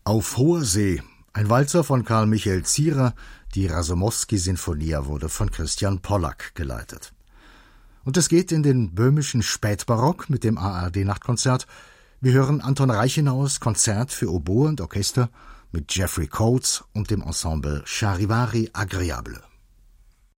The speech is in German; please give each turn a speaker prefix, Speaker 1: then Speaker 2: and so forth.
Speaker 1: Auf hoher See, ein Walzer von Karl Michael Zierer, die Rasomowski-Sinfonia wurde von Christian Pollack geleitet. Und es geht in den böhmischen Spätbarock mit dem ARD-Nachtkonzert. Wir hören Anton Reichenauers Konzert für Oboe und Orchester mit Jeffrey Coates und dem Ensemble Charivari Agréable.